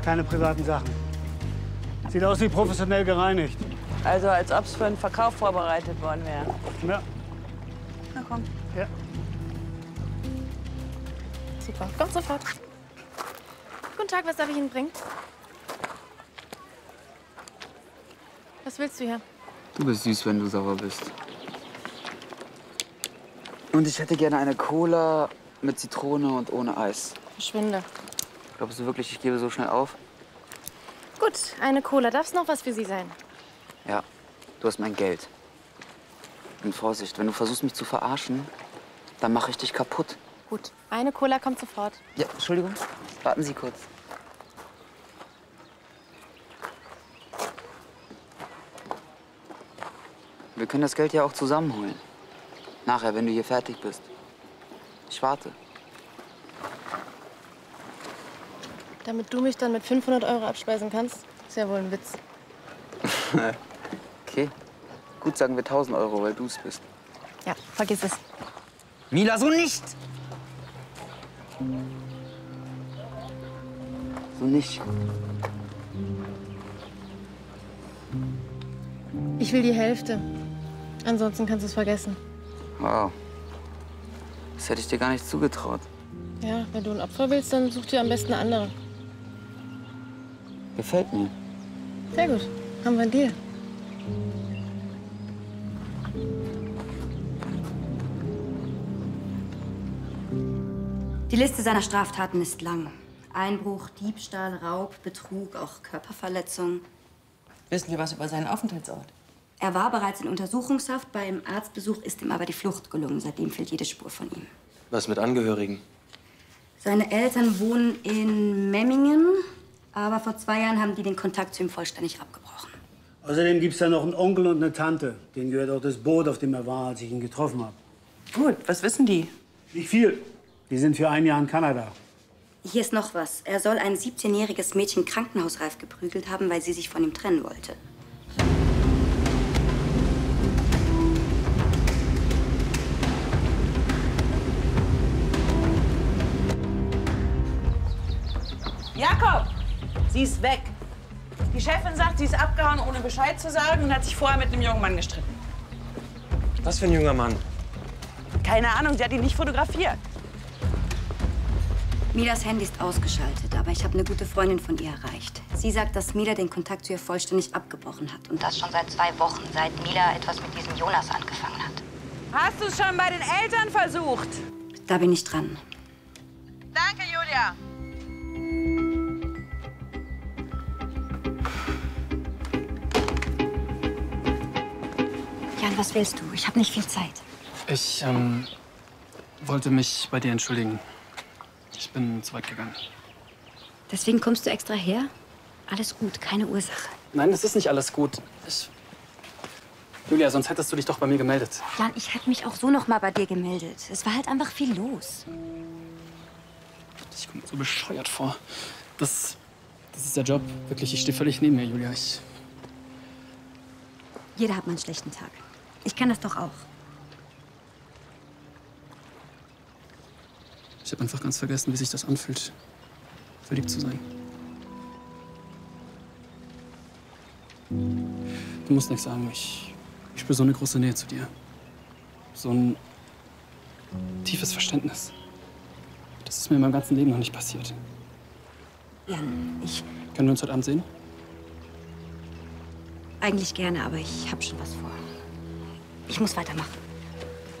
Keine privaten Sachen. Sieht aus wie professionell gereinigt. Also als ob es für einen Verkauf vorbereitet worden wäre. Ja. Na komm. Ja. Super, kommt sofort. Guten Tag, was darf ich Ihnen bringen? Was willst du hier? Du bist süß, wenn du sauer bist. Und ich hätte gerne eine Cola mit Zitrone und ohne Eis. Verschwinde. Glaubst du wirklich, ich gebe so schnell auf? Gut, eine Cola. Darf es noch was für Sie sein? Ja, du hast mein Geld. Und Vorsicht, wenn du versuchst, mich zu verarschen, dann mache ich dich kaputt. Gut, eine Cola kommt sofort. Ja, Entschuldigung, warten Sie kurz. Wir können das Geld ja auch zusammenholen. Nachher, wenn du hier fertig bist. Ich warte. Damit du mich dann mit 500 € abspeisen kannst? Ist ja wohl ein Witz. Okay. Gut, sagen wir 1000 €, weil du es bist. Ja, vergiss es. Mila, so nicht! So nicht. Ich will die Hälfte. Ansonsten kannst du es vergessen. Wow. Das hätte ich dir gar nicht zugetraut. Ja, wenn du ein Opfer willst, dann such dir am besten eine andere. Gefällt mir. Sehr gut. Haben wir einen Deal. Die Liste seiner Straftaten ist lang. Einbruch, Diebstahl, Raub, Betrug, auch Körperverletzung. Wissen wir was über seinen Aufenthaltsort? Er war bereits in Untersuchungshaft. Beim Arztbesuch ist ihm aber die Flucht gelungen. Seitdem fehlt jede Spur von ihm. Was mit Angehörigen? Seine Eltern wohnen in Memmingen. Aber vor 2 Jahren haben die den Kontakt zu ihm vollständig abgebrochen. Außerdem gibt es da noch einen Onkel und eine Tante. Denen gehört auch das Boot, auf dem er war, als ich ihn getroffen habe. Gut, was wissen die? Nicht viel. Die sind für ein Jahr in Kanada. Hier ist noch was. Er soll ein 17-jähriges Mädchen krankenhausreif geprügelt haben, weil sie sich von ihm trennen wollte. Jakob! Sie ist weg. Die Chefin sagt, sie ist abgehauen, ohne Bescheid zu sagen und hat sich vorher mit einem jungen Mann gestritten. Was für ein junger Mann? Keine Ahnung, sie hat ihn nicht fotografiert. Milas Handy ist ausgeschaltet, aber ich habe eine gute Freundin von ihr erreicht. Sie sagt, dass Mila den Kontakt zu ihr vollständig abgebrochen hat. Und das schon seit 2 Wochen, seit Mila etwas mit diesem Jonas angefangen hat. Hast du es schon bei den Eltern versucht? Da bin ich dran. Danke, Julia. Jan, was willst du? Ich habe nicht viel Zeit. Ich wollte mich bei dir entschuldigen. Ich bin zu weit gegangen. Deswegen kommst du extra her? Alles gut, keine Ursache. Nein, es ist nicht alles gut. Julia, sonst hättest du dich doch bei mir gemeldet. Jan, ich hätte mich auch so noch mal bei dir gemeldet. Es war halt einfach viel los. Ich komme mir so bescheuert vor. Das ist der Job. Wirklich, ich stehe völlig neben mir, Julia. Jeder hat mal einen schlechten Tag. Ich kann das doch auch. Ich habe einfach ganz vergessen, wie sich das anfühlt, verliebt zu sein. Du musst nichts sagen. Ich spüre so eine große Nähe zu dir. So ein tiefes Verständnis. Das ist mir in meinem ganzen Leben noch nicht passiert. Jan, Können wir uns heute Abend sehen? eigentlich gerne, aber ich habe schon was vor. Ich muss weitermachen.